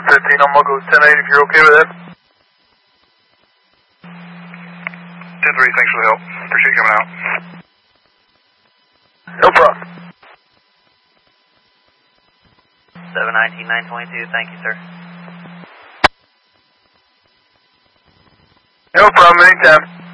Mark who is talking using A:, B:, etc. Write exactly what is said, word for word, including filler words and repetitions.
A: fifteen on Muggles ten eight if you're okay with that.
B: ten three, thanks for the help. Appreciate you coming out.
A: No problem.
C: seven nineteen, nine twenty-two, thank you, sir.
A: No problem, anytime.